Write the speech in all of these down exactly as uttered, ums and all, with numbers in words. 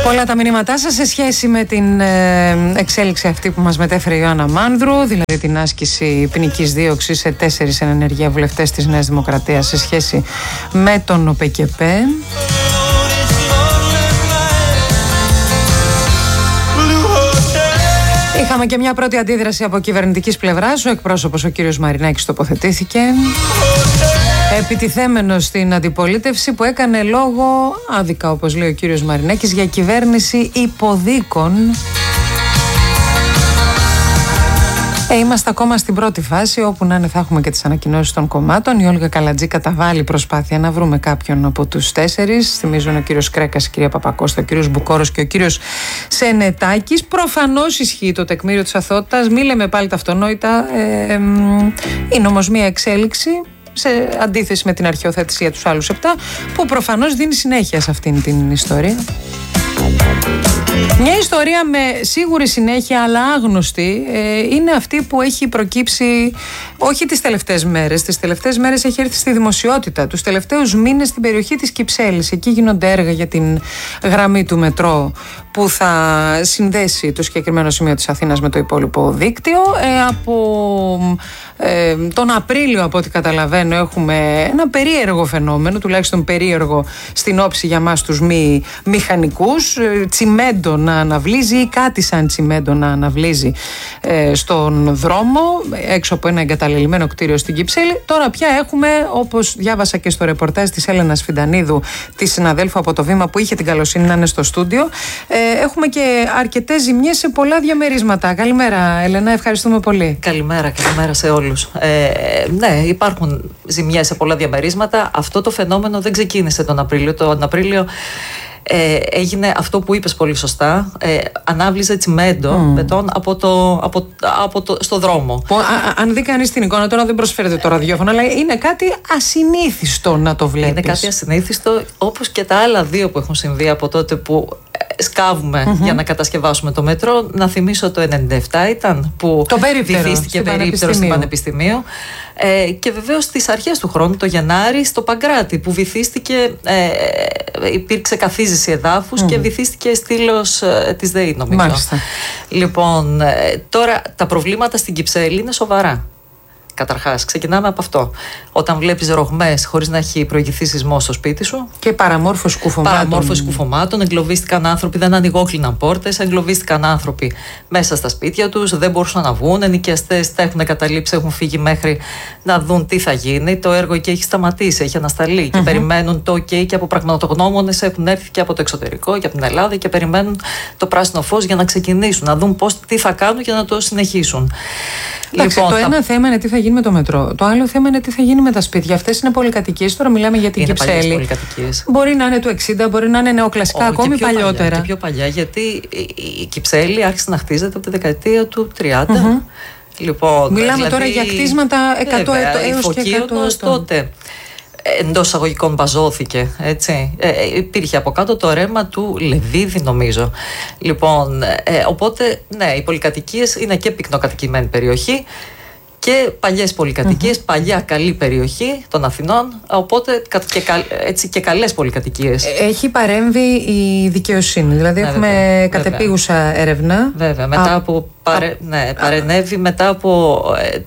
Πολλά τα μηνύματά σας σε σχέση με την ε, εξέλιξη αυτή που μας μετέφερε η Ιωάννα Μάνδρου, δηλαδή την άσκηση ποινικής δίωξης σε τέσσερις εν ενεργεία βουλευτές της Νέας Δημοκρατίας σε σχέση με τον ΟΠΕΚΕΠΕ. Είχαμε και μια πρώτη αντίδραση από κυβερνητικής πλευράς. Ο εκπρόσωπος ο κύριος Μαρινάκης τοποθετήθηκε επιτιθέμενος στην αντιπολίτευση που έκανε λόγο, άδικα όπως λέει ο κύριος Μαρινάκης, για κυβέρνηση υποδίκων. Ε, είμαστε ακόμα στην πρώτη φάση, όπου να είναι θα έχουμε και τις ανακοινώσεις των κομμάτων. Η Όλγα Καλατζή καταβάλει προσπάθεια να βρούμε κάποιον από τους τέσσερις. Θυμίζουν ο κύριος Κρέκας, η κυρία Παπακώστα, ο κύριος Μπουκόρος και ο κύριος Σενετάκης. Προφανώς ισχύει το τεκμήριο της αθωότητας. Μη λέμε πάλι τα αυτονόητα. Ε, ε, είναι όμως μια εξέλιξη, σε αντίθεση με την αρχαιοθέτηση για τους άλλους επτά, που προφανώς δίνει συνέχεια σε αυτήν την ιστορία. Μια ιστορία με σίγουρη συνέχεια αλλά άγνωστη ε, είναι αυτή που έχει προκύψει όχι τις τελευταίες μέρες. Τις τελευταίες μέρες έχει έρθει στη δημοσιότητα. Τους τελευταίους μήνες στην περιοχή της Κυψέλης. Εκεί γίνονται έργα για την γραμμή του μετρό που θα συνδέσει το συγκεκριμένο σημείο της Αθήνας με το υπόλοιπο δίκτυο. Ε, από ε, τον Απρίλιο, από ό,τι καταλαβαίνω, έχουμε ένα περίεργο φαινόμενο, τουλάχιστον περίεργο στην όψη για μας τους μη μηχανικούς. Τσιμέντο να αναβλύζει ή κάτι σαν τσιμέντο να αναβλύζει ε, στον δρόμο έξω από ένα εγκαταλελειμμένο κτίριο στην Κυψέλη. Τώρα πια έχουμε, όπως διάβασα και στο ρεπορτάζ της Έλενας Φιντανίδου, τη συναδέλφου από το Βήμα που είχε την καλοσύνη να είναι στο στούντιο, ε, έχουμε και αρκετές ζημιές σε πολλά διαμερίσματα. Καλημέρα Έλενα, ευχαριστούμε πολύ. Καλημέρα, καλημέρα σε όλους. Ε, ναι, υπάρχουν ζημιές σε πολλά διαμερίσματα. Αυτό το φαινόμενο δεν ξεκίνησε τον Απρίλιο. Τον Απρίλιο Ε, έγινε αυτό που είπες πολύ σωστά, ε, ανάβλιζε τσιμέντο mm. μπετόν από το, από, από το, στο δρόμο. Που, α, α, αν δει κανείς την εικόνα, τώρα δεν προσφέρεται το ραδιόφωνο, αλλά είναι κάτι ασυνήθιστο να το βλέπεις. Είναι κάτι ασυνήθιστο, όπως και τα άλλα δύο που έχουν συμβεί από τότε που σκάβουμε mm-hmm. για να κατασκευάσουμε το μετρό. Να θυμίσω το ενενήντα επτά ήταν που το περίπτερο, βυθίστηκε περίπτερο στην Πανεπιστημίου. Ε, και βεβαίως στις αρχές του χρόνου, το Γενάρη, στο Παγκράτη που βυθίστηκε, ε, υπήρξε καθίζηση εδάφους mm. και βυθίστηκε στήλος ε, της ΔΕΗ, νομίζω. Μάλιστα. Λοιπόν, ε, τώρα τα προβλήματα στην Κυψέλη είναι σοβαρά. Καταρχάς, ξεκινάμε από αυτό. Όταν βλέπεις ρογμές χωρίς να έχει προηγηθεί σεισμό στο σπίτι σου. Και παραμόρφωση κουφωμάτων. Παραμόρφωση κουφωμάτων. Εγκλωβίστηκαν άνθρωποι, δεν ανοιγόκλειναν πόρτες. Εγκλωβίστηκαν άνθρωποι μέσα στα σπίτια τους, δεν μπορούσαν να βγουν. Ενοικιαστές τα έχουν καταλήψει, έχουν φύγει μέχρι να δουν τι θα γίνει. Το έργο εκεί έχει σταματήσει, έχει ανασταλεί. Mm-hmm. Και περιμένουν το OK και από πραγματογνώμονες έχουν έρθει και από το εξωτερικό και από την Ελλάδα και περιμένουν το πράσινο φως για να ξεκινήσουν, να δουν πώς, τι θα κάνουν και να το συνεχίσουν. Εντάξει, λοιπόν, το ένα θα... θέμα είναι τι θα γίνει με το μετρό. Το άλλο θέμα είναι τι θα γίνει με τα σπίτια. Αυτές είναι πολυκατοικίες. Τώρα μιλάμε για την είναι Κυψέλη. Μπορεί να είναι του εξήντα, μπορεί να είναι νεοκλασικά, ακόμη και παλιότερα. Παλιά, και πιο παλιά, γιατί η Κυψέλη άρχισε να χτίζεται από τη δεκαετία του τριάντα. Mm-hmm. Λοιπόν, μιλάμε δηλαδή, τώρα για κτίσματα εκατό έως και εκατό ετών. Τότε εντός εισαγωγικών μπαζώθηκε, έτσι. Ε, υπήρχε από κάτω το ρέμα του Λεβίδη, νομίζω. Λοιπόν, ε, οπότε, ναι, οι πολυκατοικίες είναι και πυκνοκατοικημένη περιοχή και παλιές πολυκατοικίες, mm-hmm. παλιά καλή περιοχή των Αθηνών, οπότε και, έτσι, και καλές πολυκατοικίες. Έχει παρέμβει η δικαιοσύνη, δηλαδή ναι, έχουμε βέβαια, κατεπίγουσα βέβαια. έρευνα. Βέβαια, μετά Α, από παρε, ναι, παρενέβη, μετά από,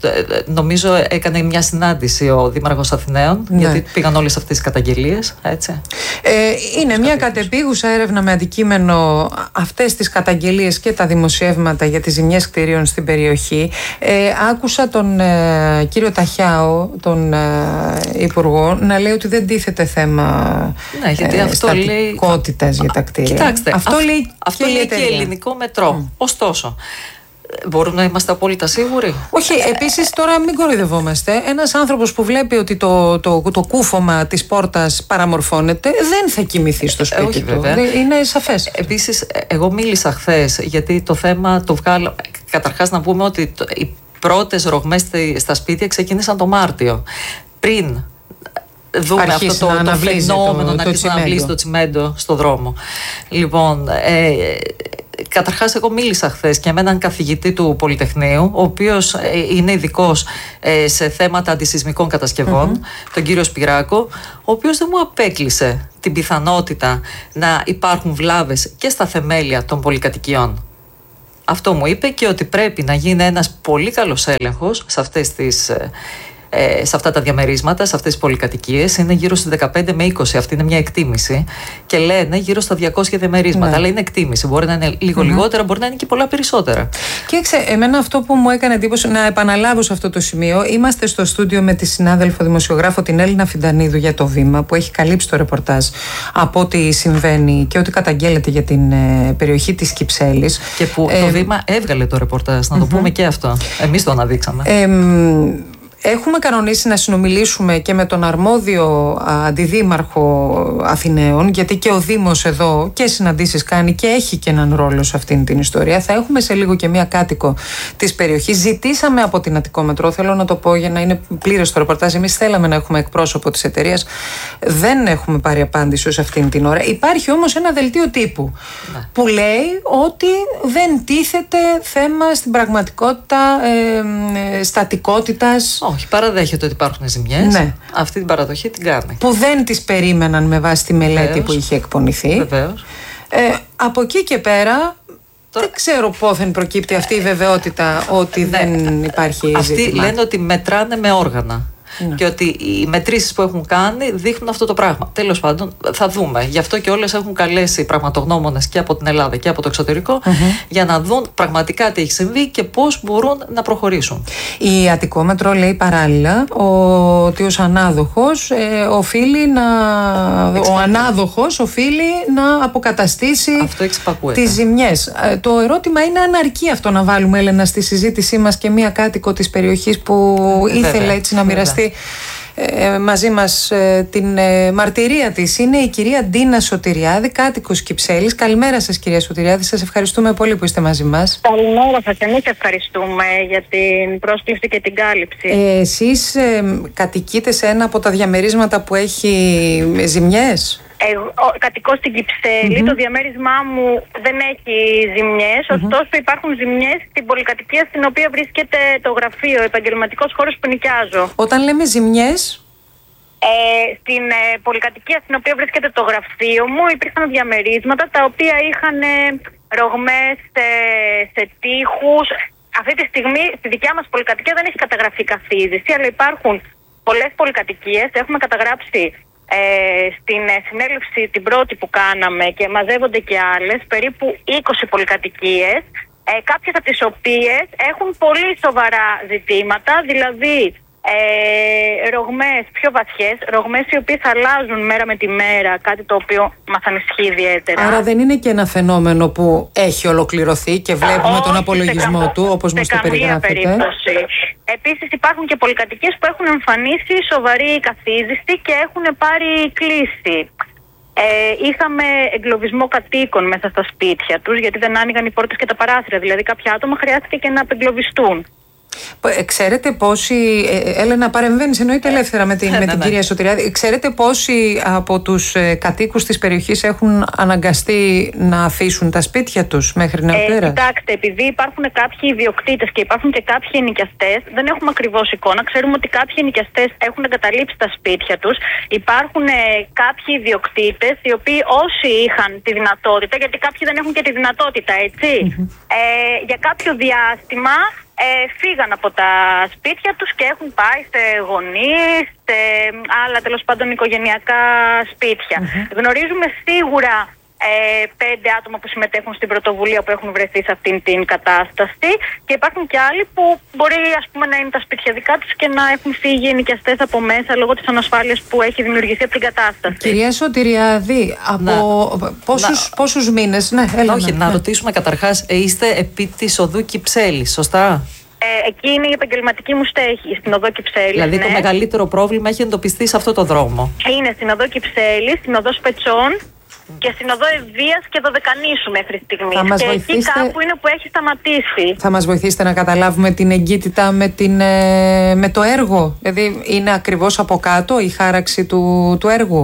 νομίζω έκανε μια συνάντηση ο Δήμαρχος Αθηναίων, ναι. γιατί πήγαν όλες αυτές τις καταγγελίες, έτσι. Ε, είναι μια κατεπίγουσα έρευνα με αντικείμενο αυτές τις καταγγελίες και τα δημοσιεύματα για τις ζημιές κτηρίων στην περιοχή. Ε, άκουσα τον τον ε, κύριο Ταχιάο, τον ε, Υπουργό, να λέει ότι δεν τίθεται θέμα ναι, γιατί ε, αυτό στατικότητας λέει... για τα κτίρια. Κοιτάξτε, αυτό αυ... λέει αυτό και, λέει και ελληνικό μετρό. Mm. Ωστόσο, μπορούμε να είμαστε απόλυτα σίγουροι. Όχι, επίσης τώρα μην κοροϊδευόμαστε. Ένας άνθρωπος που βλέπει ότι το, το, το, το κούφωμα της πόρτας παραμορφώνεται, δεν θα κοιμηθεί στο σπίτι όχι, του. Βέβαια. Είναι σαφές. Επίσης, εγώ μίλησα χθες, γιατί το θέμα το βγάλω. Καταρχάς, να πούμε ότι το, οι πρώτες ρογμές στα σπίτια ξεκίνησαν το Μάρτιο. Πριν δούμε αρχίσει αυτό το, να το φαινόμενο το, να το αρχίσει να αναβλύσει το τσιμέντο στο δρόμο. Λοιπόν, ε, Καταρχάς, εγώ μίλησα χθες και με έναν καθηγητή του Πολυτεχνείου, ο οποίος είναι ειδικός σε θέματα αντισυσμικών κατασκευών, mm-hmm. τον κύριο Σπυράκο, ο οποίος δεν μου απέκλεισε την πιθανότητα να υπάρχουν βλάβες και στα θεμέλια των πολυκατοικιών. Αυτό μου είπε, και ότι πρέπει να γίνει ένας πολύ καλός έλεγχος σε αυτές τις... Ε, σε αυτά τα διαμερίσματα, σε αυτές τις πολυκατοικίες. Είναι γύρω στις δεκαπέντε με είκοσι, αυτή είναι μια εκτίμηση, και λένε γύρω στα διακόσια διαμερίσματα, ναι. αλλά είναι εκτίμηση, μπορεί να είναι λίγο mm-hmm. λιγότερα, μπορεί να είναι και πολλά περισσότερα. Και ξέ, εμένα αυτό που μου έκανε εντύπωση, να επαναλάβω σε αυτό το σημείο, είμαστε στο στούντιο με τη συνάδελφο δημοσιογράφο την Έλληνα Φιντανίδου για το Βήμα, που έχει καλύψει το ρεπορτάζ από ό,τι συμβαίνει και ό,τι καταγγέλλεται για την ε, περιοχή της Κυψέλης, και που ε, το Βήμα έβγαλε το ρεπορτάζ, να το mm-hmm. πούμε και αυτό, εμείς το αναδείξαμε. ε, Έχουμε κανονίσει να συνομιλήσουμε και με τον αρμόδιο αντιδήμαρχο Αθηναίων, γιατί και ο Δήμος εδώ και συναντήσεις κάνει και έχει και έναν ρόλο σε αυτήν την ιστορία. Θα έχουμε σε λίγο και μία κάτοικο της περιοχής. Ζητήσαμε από την Αττικόμετρο, θέλω να το πω για να είναι πλήρες το ρεπορτάζ. Εμείς θέλαμε να έχουμε εκπρόσωπο της εταιρείας. Δεν έχουμε πάρει απάντηση ως αυτήν την ώρα. Υπάρχει όμως ένα δελτίο τύπου ναι. που λέει ότι δεν τίθεται θέμα στην πραγματικότητα ε, ε, στατικότητας. Όχι, παραδέχεται ότι υπάρχουν ζημιές. Ναι. Αυτή την παραδοχή την κάνει. Που δεν τις περίμεναν με βάση τη μελέτη Βεβαίως. που είχε εκπονηθεί. Βεβαίως. Ε, από εκεί και πέρα, Τώρα... δεν ξέρω πόθεν προκύπτει αυτή η βεβαιότητα ότι ναι. δεν υπάρχει Αυτοί ζήτημα. Λένε ότι μετράνε με όργανα. Ναι. Και ότι οι μετρήσεις που έχουν κάνει δείχνουν αυτό το πράγμα. Τέλος πάντων, θα δούμε. Γι' αυτό και όλες έχουν καλέσει πραγματογνώμονες και από την Ελλάδα και από το εξωτερικό mm-hmm. για να δουν πραγματικά τι έχει συμβεί και πώς μπορούν να προχωρήσουν. Η Αττικόμετρο λέει παράλληλα ότι ο ανάδοχος ε, οφείλει να. Εξυπακούεται. Ο ανάδοχος οφείλει να αποκαταστήσει τις ζημιές. Ε, το ερώτημα είναι αν αρκεί αυτό να βάλουμε, Έλενα, στη συζήτησή μας και μία κάτοικο της περιοχής που ήθελε Βέβαια. έτσι να μοιραστεί Ε, μαζί μας ε, την ε, μαρτυρία της. Είναι η κυρία Ντίνα Σωτηριάδη, κάτοικος Κυψέλης. Καλημέρα σας, κυρία Σωτηριάδη, σας ευχαριστούμε πολύ που είστε μαζί μας. Καλημέρα σας, εμείς ευχαριστούμε για την πρόσκληση και την κάλυψη. ε, Εσείς ε, κατοικείτε σε ένα από τα διαμερίσματα που έχει ζημιές? Εγώ κατοικώ στην Κυψέλη, mm-hmm. το διαμέρισμά μου δεν έχει ζημιές, mm-hmm. ωστόσο υπάρχουν ζημιές στην πολυκατοικία στην οποία βρίσκεται το γραφείο, ο επαγγελματικός χώρος που νοικιάζω. Όταν λέμε ζημιές? Ε, στην ε, πολυκατοικία στην οποία βρίσκεται το γραφείο μου υπήρχαν διαμερίσματα τα οποία είχαν ε, ρογμές ε, σε τοίχους. Αυτή τη στιγμή στη δικιά μας πολυκατοικία δεν έχει καταγραφεί καθίζηση, αλλά υπάρχουν πολλές πολυκατοικίες, έχουμε καταγράψει Ε, στην ε, συνέλευση την πρώτη που κάναμε και μαζεύονται και άλλες, περίπου είκοσι πολυκατοικίες, ε, κάποιες από τις οποίες έχουν πολύ σοβαρά ζητήματα, δηλαδή ε, ρογμές πιο βαθιές, ρογμές οι οποίες αλλάζουν μέρα με τη μέρα, κάτι το οποίο μας ανησυχεί ιδιαίτερα. Άρα δεν είναι και ένα φαινόμενο που έχει ολοκληρωθεί και βλέπουμε Α, τον απολογισμό κα... του, όπως μας το περιγράφετε. Περίπτωση. Επίσης υπάρχουν και πολυκατοικίες που έχουν εμφανίσει σοβαρή καθίζηση και έχουν πάρει κλίση. Ε, είχαμε εγκλωβισμό κατοίκων μέσα στα σπίτια τους, γιατί δεν άνοιγαν οι πόρτες και τα παράθυρα. Δηλαδή κάποια άτομα χρειάστηκε και να απεγκλωβιστούν. Ξέρετε πόσοι. Ε, Έλενα, παρεμβαίνεις, εννοείται ελεύθερα με την, ναι, με την ναι, κυρία Σωτηριάδη. Ξέρετε πόσοι από τους ε, κατοίκους της περιοχής έχουν αναγκαστεί να αφήσουν τα σπίτια τους μέχρι νεοτέρας? Ε, κοιτάξτε, επειδή υπάρχουν κάποιοι ιδιοκτήτες και υπάρχουν και κάποιοι ενοικιαστές, δεν έχουμε ακριβώς εικόνα. Ξέρουμε ότι κάποιοι ενοικιαστές έχουν εγκαταλείψει τα σπίτια τους. Υπάρχουν ε, κάποιοι ιδιοκτήτες οι οποίοι όσοι είχαν τη δυνατότητα, γιατί κάποιοι δεν έχουν και τη δυνατότητα, έτσι, mm-hmm. ε, για κάποιο διάστημα. Ε, φύγαν από τα σπίτια τους και έχουν πάει σε γονείς, σε άλλα τέλος πάντων οικογενειακά σπίτια. Mm-hmm. Γνωρίζουμε σίγουρα ε, πέντε άτομα που συμμετέχουν στην πρωτοβουλία που έχουν βρεθεί σε αυτήν την κατάσταση και υπάρχουν και άλλοι που μπορεί, ας πούμε, να είναι τα σπίτια δικά τους και να έχουν φύγει οι ενοικιαστές από μέσα λόγω της ανασφάλειας που έχει δημιουργηθεί από την κατάσταση. Κυρία Σωτηριάδη, από να, πόσους, να, πόσους μήνες? Ναι, έλα, όχι, να, να ρωτήσουμε καταρχάς, είστε επί της οδού Κυψέλης, σωστά? Ε, εκεί είναι η επαγγελματική μου στέχη, στην οδό Κυψέλης. Δηλαδή ναι. το μεγαλύτερο πρόβλημα έχει εντοπιστεί σε αυτό το δρόμο. Είναι στην οδό Κυψέλης, στην οδό Σπετσών και στην οδό Ευβοίας και Δωδεκανήσου μέχρι στιγμής. Και βοηθήσετε... εκεί κάπου είναι που έχει σταματήσει. Θα μας βοηθήσετε να καταλάβουμε την εγκύτητα με, την, ε, με το έργο? Δηλαδή είναι ακριβώς από κάτω η χάραξη του, του έργου?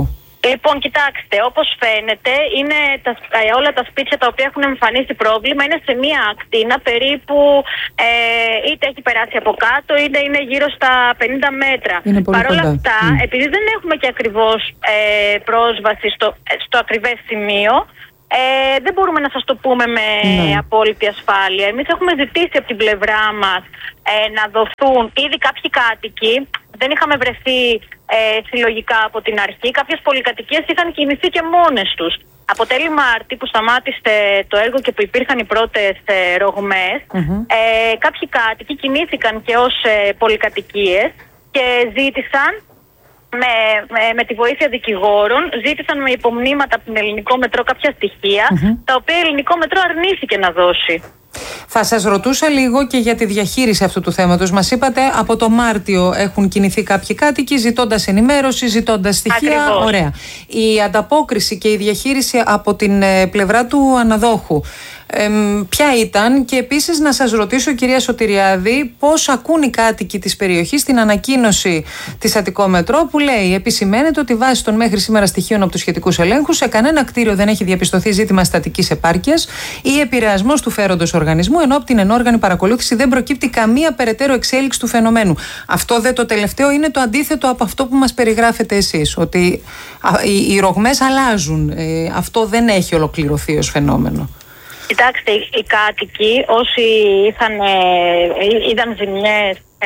Λοιπόν, κοιτάξτε, όπως φαίνεται, είναι τα, όλα τα σπίτια τα οποία έχουν εμφανίσει πρόβλημα είναι σε μία ακτίνα περίπου, ε, είτε έχει περάσει από κάτω, είτε είναι γύρω στα πενήντα μέτρα. Παρ' όλα αυτά, mm. επειδή δεν έχουμε και ακριβώς ε, πρόσβαση στο, στο ακριβές σημείο, ε, δεν μπορούμε να σας το πούμε με mm. απόλυτη ασφάλεια. Εμείς έχουμε ζητήσει από την πλευρά μας ε, να δοθούν ήδη κάποιοι κάτοικοι. Δεν είχαμε βρεθεί ε, συλλογικά από την αρχή. Κάποιες πολυκατοικίες είχαν κινηθεί και μόνες τους. Από τέλη Μάρτη που σταμάτησε το έργο και που υπήρχαν οι πρώτες ε, ρογμές, mm-hmm. ε, κάποιοι κάτοικοι κινήθηκαν και ως ε, πολυκατοικίες και ζήτησαν με, με, με τη βοήθεια δικηγόρων, ζήτησαν με υπομνήματα από την Ελληνικό Μετρό κάποια στοιχεία, mm-hmm. τα οποία η Ελληνικό Μετρό αρνήθηκε να δώσει. Θα σας ρωτούσα λίγο και για τη διαχείριση αυτού του θέματος. Μας είπατε από το Μάρτιο έχουν κινηθεί κάποιοι κάτοικοι ζητώντας ενημέρωση, ζητώντας στοιχεία. Ακριβώς. Ωραία. Η ανταπόκριση και η διαχείριση από την πλευρά του αναδόχου Ε, ποια ήταν, και επίσης να σας ρωτήσω, κυρία Σωτηριάδη, πώς ακούν οι κάτοικοι της περιοχής την ανακοίνωση της Αττικό Μετρό που λέει: επισημαίνεται ότι βάσει των μέχρι σήμερα στοιχείων από τους σχετικούς ελέγχους σε κανένα κτίριο δεν έχει διαπιστωθεί ζήτημα στατικής επάρκειας ή επηρεασμός του φέροντος οργανισμού, ενώ από την ενόργανη παρακολούθηση δεν προκύπτει καμία περαιτέρω εξέλιξη του φαινομένου. Αυτό δε το τελευταίο είναι το αντίθετο από αυτό που μας περιγράφετε εσείς, ότι οι, οι ρογμές αλλάζουν. Ε, αυτό δεν έχει ολοκληρωθεί ως φαινόμενο. Κοιτάξτε, οι κάτοικοι όσοι είχαν, ε, είδαν ζημιές, ε,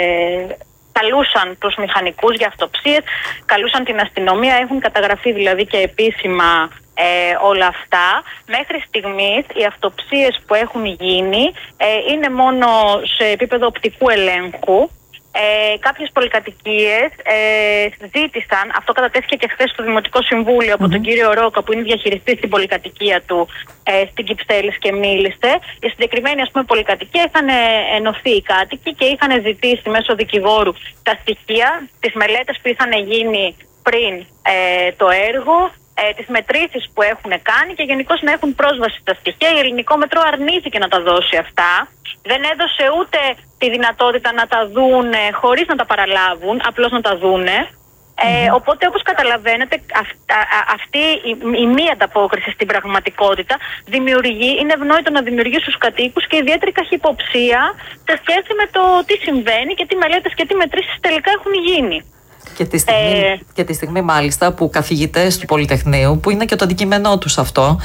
καλούσαν τους μηχανικούς για αυτοψίες, καλούσαν την αστυνομία, έχουν καταγραφεί δηλαδή και επίσημα ε, όλα αυτά. Μέχρι στιγμής οι αυτοψίες που έχουν γίνει ε, είναι μόνο σε επίπεδο οπτικού ελέγχου. Ε, κάποιες πολυκατοικίες ε, ζήτησαν, αυτό κατατέθηκε και χθες στο Δημοτικό Συμβούλιο από mm-hmm. τον κύριο Ρόκα, που είναι διαχειριστής στην πολυκατοικία του ε, στην Κυψέλης, και μίλησε. Η συγκεκριμένη, ας πούμε, πολυκατοικία είχαν ενωθεί οι κάτοικοι και είχαν ζητήσει μέσω δικηγόρου τα στοιχεία, τις μελέτες που είχαν γίνει πριν ε, το έργο, ε, τις μετρήσεις που έχουν κάνει και γενικώς να έχουν πρόσβαση στα στοιχεία. Η Ελληνικό Μετρό αρνήθηκε να τα δώσει αυτά. Δεν έδωσε ούτε τη δυνατότητα να τα δούνε χωρίς να τα παραλάβουν, απλώς να τα δούνε. Mm-hmm. Ε, οπότε, όπως καταλαβαίνετε, αυ, α, α, αυτή η, η μη ανταπόκριση στην πραγματικότητα δημιουργεί, είναι ευνόητο να δημιουργεί στους κατοίκους και ιδιαίτερη καχυποψία σε σχέση με το τι συμβαίνει και τι μελέτες και τι μετρήσεις τελικά έχουν γίνει. Και τη, στιγμή, ε... και τη στιγμή μάλιστα που καθηγητές του Πολυτεχνείου, που είναι και το αντικείμενό τους αυτό,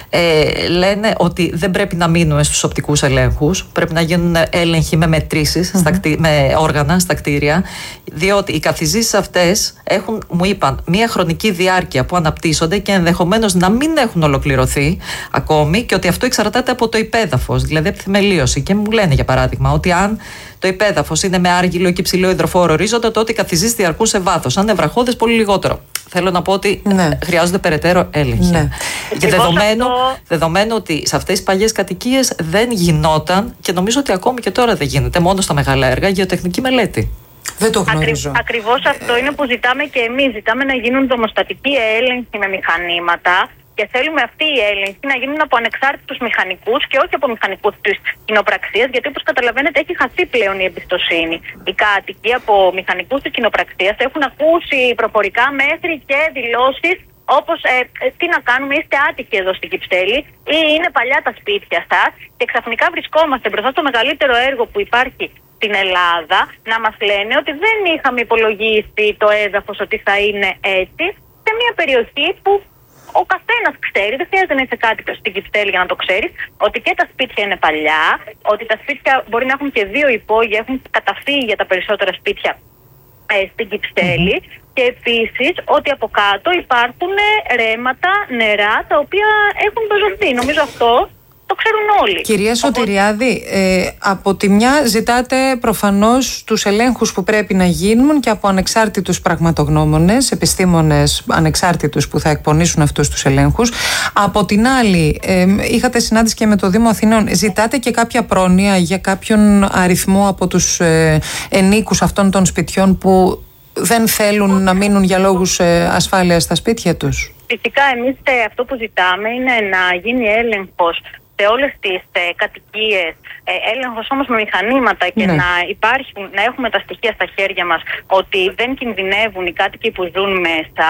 ε, λένε ότι δεν πρέπει να μείνουμε στους οπτικούς ελέγχους, πρέπει να γίνουν έλεγχοι με μετρήσεις, mm-hmm. στα κτί, με όργανα στα κτίρια, διότι οι καθιζήσεις αυτές έχουν, μου είπαν, μία χρονική διάρκεια που αναπτύσσονται και ενδεχομένως να μην έχουν ολοκληρωθεί ακόμη, και ότι αυτό εξαρτάται από το υπέδαφος, δηλαδή από τη θεμελίωση. Και μου λένε, για παράδειγμα, ότι αν το υπέδαφος είναι με άργυλο και υψηλό υδροφόρο ορίζοντα, τότε οι καθιζήσεις διαρκούν σε βάθος. Αν είναι βραχώδες, πολύ λιγότερο. Θέλω να πω ότι ναι. χρειάζονται περαιτέρω έλεγχοι. Ναι. Και δεδομένου, αυτό... δεδομένου ότι σε αυτές τις παλιές κατοικίες δεν γινόταν, και νομίζω ότι ακόμη και τώρα δεν γίνεται, μόνο στα μεγάλα έργα, γεωτεχνική μελέτη. Δεν το γνωρίζω. Ακρι... Ακριβώς αυτό είναι που ζητάμε και εμείς. Ζητάμε να γίνουν δομοστατικοί έλεγχοι με μηχανήματα. Και θέλουμε αυτοί οι έλεγχοι να γίνουν από ανεξάρτητους μηχανικούς και όχι από μηχανικούς της κοινοπραξίας, γιατί, όπως καταλαβαίνετε, έχει χαθεί πλέον η εμπιστοσύνη. Οι κάτοικοι από μηχανικούς της κοινοπραξίας έχουν ακούσει προφορικά μέχρι και δηλώσεις όπως ε, ε, τι να κάνουμε, είστε άτυχοι εδώ στην Κυψέλη, ή είναι παλιά τα σπίτια σας, και ξαφνικά βρισκόμαστε μπροστά στο μεγαλύτερο έργο που υπάρχει στην Ελλάδα να μας λένε ότι δεν είχαμε υπολογίσει το έδαφος ότι θα είναι έτσι, σε μια περιοχή που ο καθένας ξέρει, δεν χρειάζεται να είσαι κάτοικος στην Κυψέλη για να το ξέρεις, ότι και τα σπίτια είναι παλιά, ότι τα σπίτια μπορεί να έχουν και δύο υπόγεια, έχουν καταφύγει για τα περισσότερα σπίτια ε, στην Κυψέλη, mm-hmm. και επίσης ότι από κάτω υπάρχουν ρέματα, νερά, τα οποία έχουν πεζωθεί. Νομίζω αυτό το ξέρουν όλοι. Κυρία Σωτηριάδη, ε, από τη μια ζητάτε προφανώς τους ελέγχους που πρέπει να γίνουν και από ανεξάρτητους πραγματογνώμονες, επιστήμονες ανεξάρτητους που θα εκπονήσουν αυτούς τους ελέγχους. Από την άλλη, ε, είχατε συνάντηση και με το Δήμο Αθηνών. Ζητάτε και κάποια πρόνοια για κάποιον αριθμό από τους ε, ενίκους αυτών των σπιτιών που δεν θέλουν να μείνουν για λόγους ε, ασφάλειας στα σπίτια τους? Φυσικά, εμείς ε, αυτό που ζητάμε είναι να γίνει έλεγχος σε όλες τις ε, κατοικίες, ε, έλεγχος όμως με μηχανήματα, και ναι. να υπάρχουν, να έχουμε τα στοιχεία στα χέρια μας ότι δεν κινδυνεύουν οι κάτοικοι που ζουν μέσα,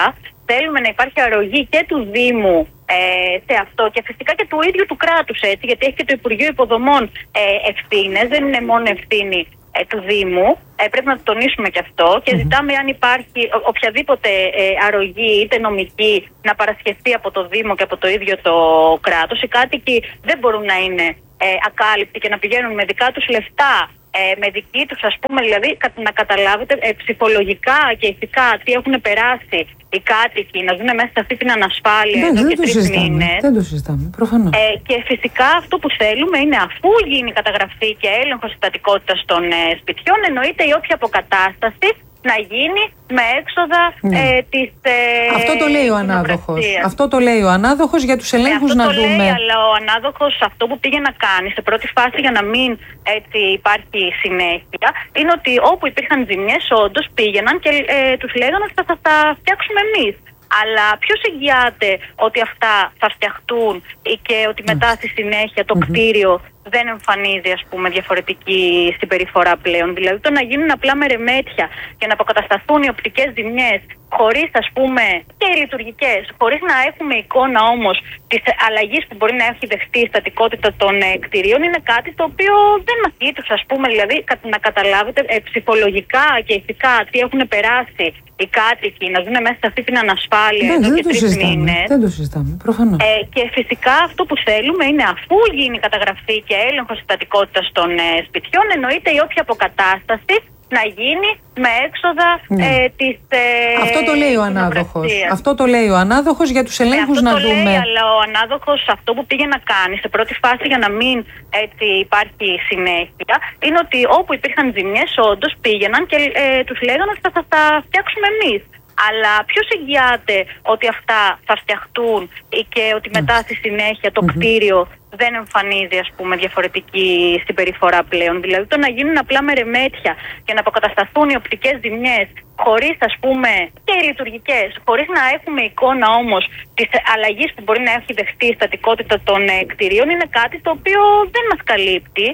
θέλουμε να υπάρχει αρρωγή και του Δήμου ε, σε αυτό και φυσικά και του ίδιου του κράτους, έτσι, γιατί έχει και το Υπουργείο Υποδομών ε, ευθύνες, δεν είναι μόνο ευθύνη ε, του Δήμου. Ε, πρέπει να το τονίσουμε και αυτό και mm-hmm. ζητάμε αν υπάρχει ο, οποιαδήποτε ε, αρρωγή είτε νομική να παρασχεθεί από το Δήμο και από το ίδιο το κράτος. Οι κάτοικοι δεν μπορούν να είναι ε, ακάλυπτοι και να πηγαίνουν με δικά τους λεφτά, ε, με δική τους, ας πούμε, δηλαδή να καταλάβετε ε, ψυχολογικά και ηθικά τι έχουν περάσει οι κάτοικοι, να ζουν μέσα σε αυτή την ανασφάλεια δεν, εδώ δεν και τρεις μήνες. Δεν το συζητάμε, προφανώς. Ε, και φυσικά αυτό που θέλουμε είναι, αφού γίνει καταγραφή και έλεγχος συστατικότητας των ε, σπιτιών, εννοείται η όποια αποκατάσταση να γίνει με έξοδα ναι. ε, της ε, Αυτό το λέει ο ανάδοχος. Αυτό το λέει ο ανάδοχος για τους ελέγχους ε, να το δούμε. Λέει, αλλά ο ανάδοχος αυτό που πήγε να κάνει σε πρώτη φάση για να μην έτσι υπάρχει συνέχεια είναι ότι όπου υπήρχαν ζημιές όντως πήγαιναν και ε, τους λέγανε ότι θα, θα τα φτιάξουμε εμείς. Αλλά ποιος εγγυάται ότι αυτά θα φτιαχτούν και ότι μετά στη συνέχεια το mm-hmm. κτίριο δεν εμφανίζει, ας πούμε, διαφορετική συμπεριφορά πλέον. Δηλαδή το να γίνουν απλά μερεμέτια και να αποκατασταθούν οι οπτικές ζημιές χωρίς, ας πούμε, και οι λειτουργικές, χωρίς να έχουμε εικόνα όμως της αλλαγής που μπορεί να έχει δεχτεί η στατικότητα των ε, κτηρίων, είναι κάτι το οποίο δεν μας γείτος, ας πούμε, δηλαδή να καταλάβετε ε, ψυχολογικά και ηθικά τι έχουν περάσει οι κάτοικοι, να ζουν μέσα σε αυτή την ανασφάλεια δεν, εδώ δεν και τρεις μήνες. Δεν το συζητάμε, προφανώς. Ε, και φυσικά αυτό που θέλουμε είναι, αφού γίνει καταγραφή και έλεγχος συστατικότητας των ε, σπιτιών, εννοείται η όποια αποκατάσταση να γίνει με έξοδα ναι. ε, της ε, Αυτό το λέει ο ανάδοχος. Αυτό το λέει ο ανάδοχος για τους ελέγχους ε, να αυτό το δούμε. Λέει, αλλά ο ανάδοχος αυτό που πήγε να κάνει σε πρώτη φάση για να μην έτσι υπάρχει συνέχεια είναι ότι όπου υπήρχαν ζημιές όντως πήγαιναν και ε, τους λέγανε ότι θα, θα τα φτιάξουμε εμείς. Αλλά ποιος εγγυάται ότι αυτά θα φτιαχτούν και ότι μετά στη συνέχεια το mm-hmm. κτίριο δεν εμφανίζει, ας πούμε, διαφορετική συμπεριφορά πλέον. Δηλαδή το να γίνουν απλά μερεμέτια και να αποκατασταθούν οι οπτικές ζημιές χωρίς, ας πούμε, και οι λειτουργικές, χωρίς να έχουμε εικόνα όμως της αλλαγής που μπορεί να έχει δεχτεί η στατικότητα των ε, κτηρίων, είναι κάτι το οποίο δεν μας καλύπτει.